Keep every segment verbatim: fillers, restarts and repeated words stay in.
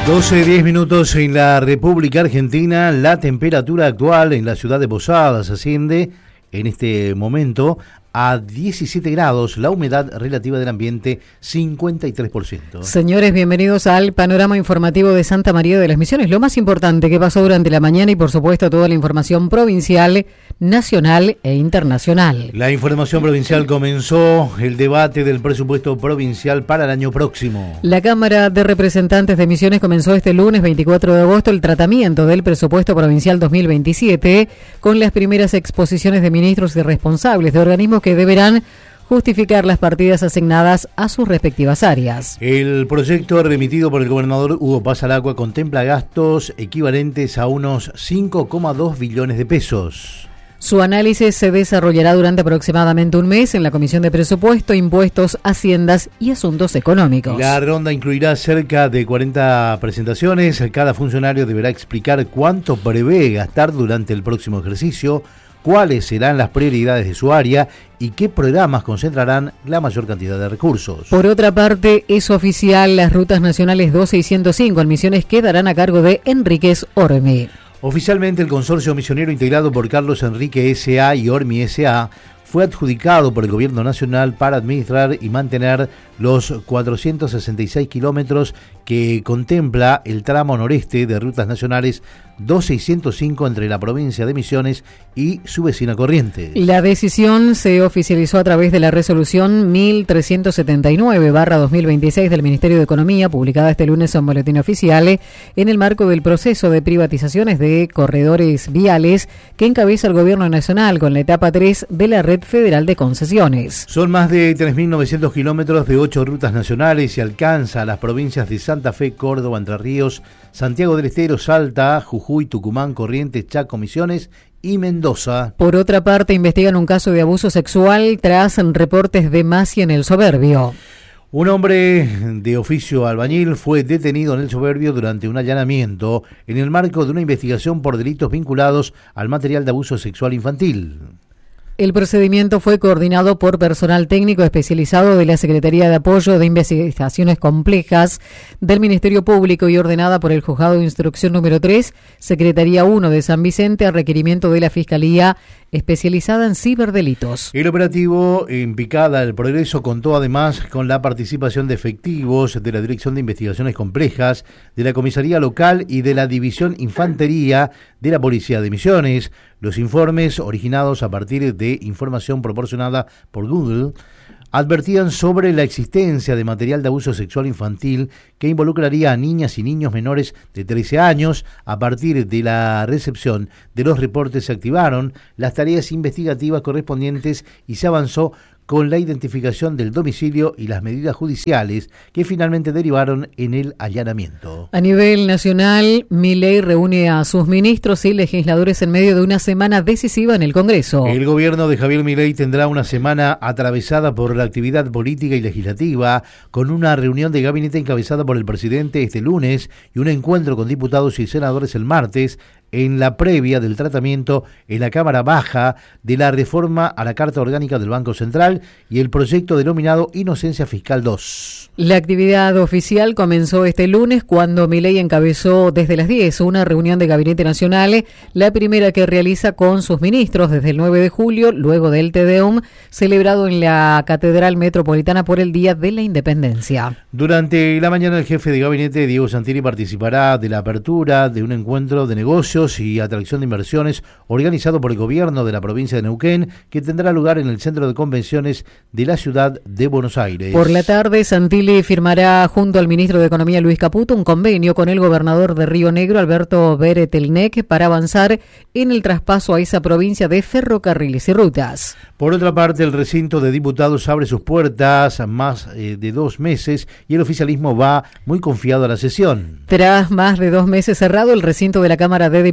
doce, diez minutos en la República Argentina. La temperatura actual en la ciudad de Posadas asciende en este momento a diecisiete grados, la humedad relativa del ambiente cincuenta y tres por ciento. Señores, bienvenidos al panorama informativo de Santa María de las Misiones. Lo más importante que pasó durante la mañana y por supuesto toda la información provincial, nacional e internacional. La información provincial comenzó el debate del presupuesto provincial para el año próximo. La Cámara de Representantes de Misiones comenzó este lunes veinticuatro de agosto el tratamiento del presupuesto provincial dos mil veintisiete con las primeras exposiciones de ministros y responsables de organismos que deberán justificar las partidas asignadas a sus respectivas áreas. El proyecto remitido por el gobernador Hugo Pasalacqua contempla gastos equivalentes a unos cinco coma dos billones de pesos. Su análisis se desarrollará durante aproximadamente un mes en la Comisión de Presupuesto, Impuestos, Haciendas y Asuntos Económicos. La ronda incluirá cerca de cuarenta presentaciones. Cada funcionario deberá explicar cuánto prevé gastar durante el próximo ejercicio, cuáles serán las prioridades de su área y qué programas concentrarán la mayor cantidad de recursos. Por otra parte, es oficial, las rutas nacionales doce y ciento cinco en Misiones quedarán a cargo de Enríquez Ormi. Oficialmente, el consorcio misionero integrado por Carlos Enrique S A y Ormi S A fue adjudicado por el Gobierno Nacional para administrar y mantener los cuatrocientos sesenta y seis kilómetros que contempla el tramo noreste de rutas nacionales doce y ciento cinco entre la provincia de Misiones y su vecina Corrientes. La decisión se oficializó a través de la resolución mil trescientos setenta y nueve barra dos mil veintiséis del Ministerio de Economía, publicada este lunes en Boletín Oficial, en el marco del proceso de privatizaciones de corredores viales que encabeza el Gobierno Nacional con la etapa tres de la Red Federal de Concesiones. Son más de tres mil novecientos kilómetros de ocho rutas nacionales y alcanza a las provincias de Santa Fe, Córdoba, Entre Ríos, Santiago del Estero, Salta, Jujuy, Tucumán, Corrientes, Chaco, Misiones y Mendoza. Por otra parte, investigan un caso de abuso sexual tras reportes de Masi en El Soberbio. Un hombre de oficio albañil fue detenido en El Soberbio durante un allanamiento en el marco de una investigación por delitos vinculados al material de abuso sexual infantil. El procedimiento fue coordinado por personal técnico especializado de la Secretaría de Apoyo de Investigaciones Complejas del Ministerio Público y ordenada por el Juzgado de Instrucción número tres, Secretaría uno de San Vicente, a requerimiento de la Fiscalía especializada en ciberdelitos. El operativo en Picada El Progreso contó además con la participación de efectivos de la Dirección de Investigaciones Complejas, de la Comisaría Local y de la División Infantería de la Policía de Misiones. Los informes, originados a partir de información proporcionada por Google, advertían sobre la existencia de material de abuso sexual infantil que involucraría a niñas y niños menores de trece años. A partir de la recepción de los reportes se activaron las tareas investigativas correspondientes y se avanzó con la identificación del domicilio y las medidas judiciales que finalmente derivaron en el allanamiento. A nivel nacional, Milei reúne a sus ministros y legisladores en medio de una semana decisiva en el Congreso. El gobierno de Javier Milei tendrá una semana atravesada por la actividad política y legislativa, con una reunión de gabinete encabezada por el presidente este lunes y un encuentro con diputados y senadores el martes, en la previa del tratamiento en la Cámara Baja de la reforma a la Carta Orgánica del Banco Central y el proyecto denominado Inocencia Fiscal dos. La actividad oficial comenzó este lunes cuando Milei encabezó desde las diez una reunión de Gabinete Nacional, la primera que realiza con sus ministros desde el nueve de julio, luego del Te Deum, celebrado en la Catedral Metropolitana por el Día de la Independencia. Durante la mañana, el jefe de gabinete, Diego Santilli, participará de la apertura de un encuentro de negocios y atracción de inversiones organizado por el gobierno de la provincia de Neuquén, que tendrá lugar en el Centro de Convenciones de la ciudad de Buenos Aires. Por la tarde, Santilli firmará junto al ministro de Economía, Luis Caputo, un convenio con el gobernador de Río Negro, Alberto Beretelnec, para avanzar en el traspaso a esa provincia de ferrocarriles y rutas. Por otra parte, el recinto de diputados abre sus puertas más eh, de dos meses y el oficialismo va muy confiado a la sesión. Tras más de dos meses cerrado, el recinto de la Cámara de Diputados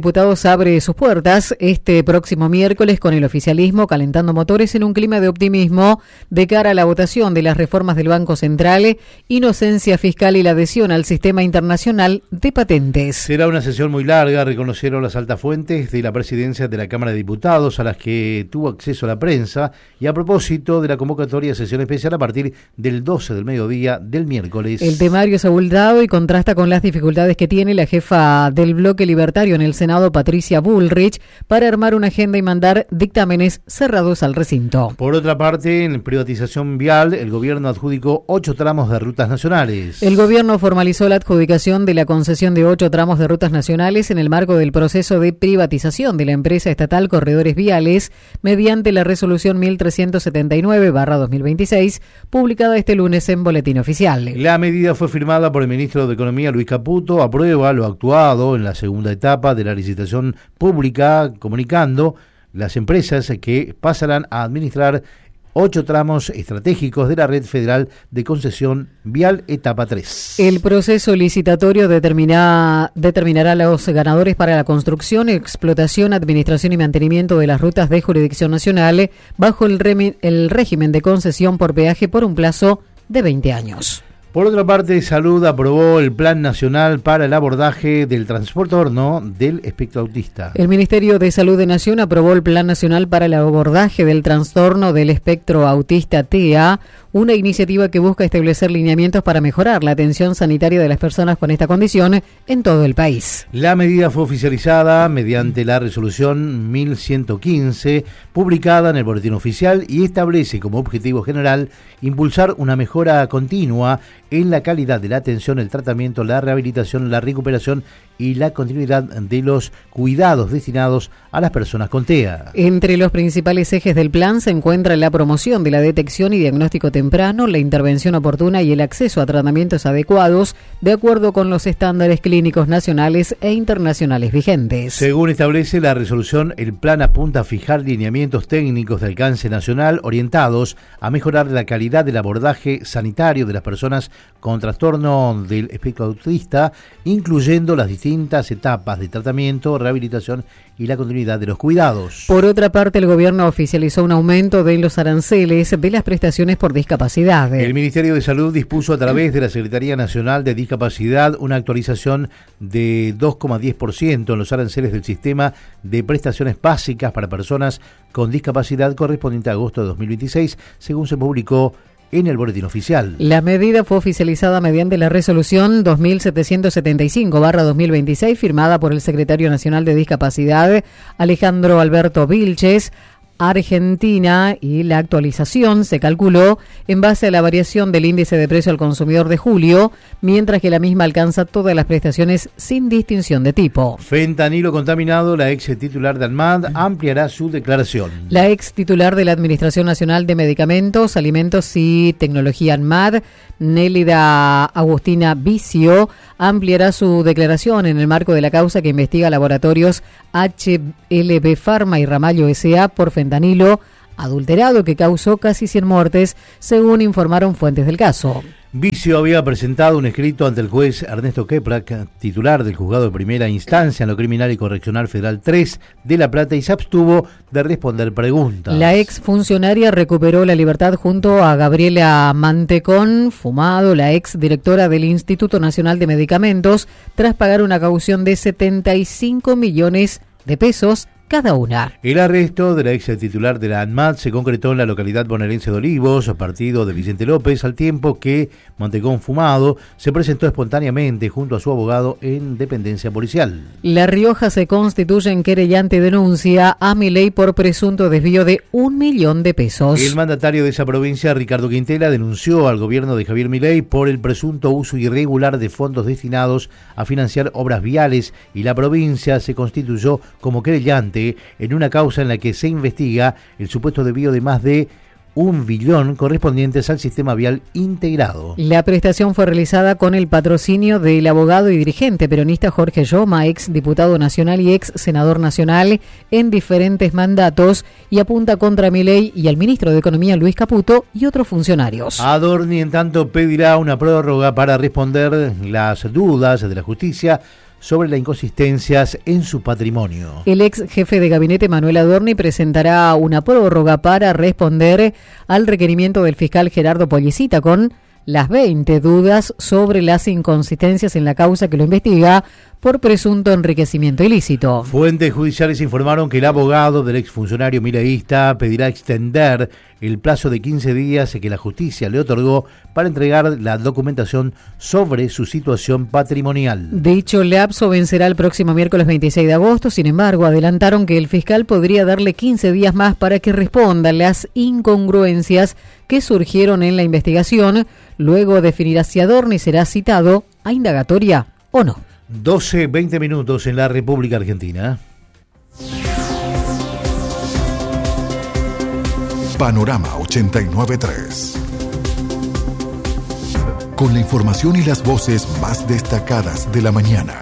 Diputados abre sus puertas este próximo miércoles con el oficialismo calentando motores en un clima de optimismo de cara a la votación de las reformas del Banco Central, inocencia fiscal y la adhesión al sistema internacional de patentes. Será una sesión muy larga, reconocieron las altas fuentes de la presidencia de la Cámara de Diputados a las que tuvo acceso a la prensa, y a propósito de la convocatoria de sesión especial a partir del doce del mediodía del miércoles. El temario es abultado y contrasta con las dificultades que tiene la jefa del bloque libertario en el Senado, Patricia Bullrich, para armar una agenda y mandar dictámenes cerrados al recinto. Por otra parte, en privatización vial, el gobierno adjudicó ocho tramos de rutas nacionales. El gobierno formalizó la adjudicación de la concesión de ocho tramos de rutas nacionales en el marco del proceso de privatización de la empresa estatal Corredores Viales, mediante la resolución mil trescientos setenta y nueve barra dos mil veintiséis, publicada este lunes en Boletín Oficial. La medida fue firmada por el ministro de Economía, Luis Caputo, aprueba lo actuado en la segunda etapa de la licitación pública, comunicando las empresas que pasarán a administrar ocho tramos estratégicos de la red federal de concesión vial etapa tres. El proceso licitatorio determina, determinará los ganadores para la construcción, explotación, administración y mantenimiento de las rutas de jurisdicción nacional bajo el, remi, el régimen de concesión por peaje por un plazo de veinte años. Por otra parte, Salud aprobó el Plan Nacional para el Abordaje del Trastorno del Espectro Autista. El Ministerio de Salud de Nación aprobó el Plan Nacional para el Abordaje del Trastorno del Espectro Autista T E A, una iniciativa que busca establecer lineamientos para mejorar la atención sanitaria de las personas con esta condición en todo el país. La medida fue oficializada mediante la resolución mil ciento quince, publicada en el Boletín Oficial, y establece como objetivo general impulsar una mejora continua en la calidad de la atención, el tratamiento, la rehabilitación, la recuperación y la continuidad de los cuidados destinados a las personas con T E A. Entre los principales ejes del plan se encuentra la promoción de la detección y diagnóstico temprano, la intervención oportuna y el acceso a tratamientos adecuados de acuerdo con los estándares clínicos nacionales e internacionales vigentes. Según establece la resolución, el plan apunta a fijar lineamientos técnicos de alcance nacional orientados a mejorar la calidad del abordaje sanitario de las personas con trastorno del espectro autista, incluyendo las distintas etapas de tratamiento, rehabilitación y la continuidad de los cuidados. Por otra parte, el gobierno oficializó un aumento de los aranceles de las prestaciones por discapacidad. El Ministerio de Salud dispuso a través de la Secretaría Nacional de Discapacidad una actualización de dos coma diez por ciento en los aranceles del sistema de prestaciones básicas para personas con discapacidad correspondiente a agosto de dos mil veintiséis, según se publicó en el Boletín Oficial. La medida fue oficializada mediante la resolución dos mil setecientos setenta y cinco barra dos mil veintiséis, firmada por el Secretario Nacional de Discapacidad, Alejandro Alberto Vilches, Argentina, y la actualización se calculó en base a la variación del índice de precio al consumidor de julio, mientras que la misma alcanza todas las prestaciones sin distinción de tipo. Fentanilo contaminado, la ex titular de ANMAT ampliará su declaración. La ex titular de la Administración Nacional de Medicamentos, Alimentos y Tecnología ANMAT, Nélida Agustina Vicio, ampliará su declaración en el marco de la causa que investiga laboratorios H L B Pharma y Ramallo S A por fentanilo adulterado que causó casi cien muertes, según informaron fuentes del caso. Vicio había presentado un escrito ante el juez Ernesto Keprak, titular del Juzgado de Primera Instancia en lo Criminal y Correccional Federal tres de La Plata, y se abstuvo de responder preguntas. La exfuncionaria recuperó la libertad junto a Gabriela Mantecón Fumado, la ex directora del Instituto Nacional de Medicamentos, tras pagar una caución de setenta y cinco millones de pesos cada una. El arresto de la ex titular de la ANMAT se concretó en la localidad bonaerense de Olivos, partido de Vicente López, al tiempo que Mantecón Fumado se presentó espontáneamente junto a su abogado en dependencia policial. La Rioja se constituye en querellante denuncia a Milei por presunto desvío de un millón de pesos. El mandatario de esa provincia, Ricardo Quintela, denunció al gobierno de Javier Milei por el presunto uso irregular de fondos destinados a financiar obras viales, y la provincia se constituyó como querellante en una causa en la que se investiga el supuesto desvío de más de un billón correspondientes al sistema vial integrado. La prestación fue realizada con el patrocinio del abogado y dirigente peronista Jorge Yoma, ex diputado nacional y ex senador nacional en diferentes mandatos, y apunta contra Milei y al ministro de Economía Luis Caputo y otros funcionarios. Adorni, en tanto, pedirá una prórroga para responder las dudas de la justicia sobre las inconsistencias en su patrimonio. El ex jefe de gabinete Manuel Adorni presentará una prórroga para responder al requerimiento del fiscal Gerardo Pollicita con las veinte dudas sobre las inconsistencias en la causa que lo investiga por presunto enriquecimiento ilícito. Fuentes judiciales informaron que el abogado del exfuncionario mileísta pedirá extender el plazo de quince días que la justicia le otorgó para entregar la documentación sobre su situación patrimonial. Dicho lapso vencerá el próximo miércoles veintiséis de agosto, sin embargo, adelantaron que el fiscal podría darle quince días más para que responda a las incongruencias que surgieron en la investigación. Luego definirá si Adorni será citado a indagatoria o no. doce, veinte minutos en la República Argentina. Panorama ochenta y nueve punto tres. Con la información y las voces más destacadas de la mañana.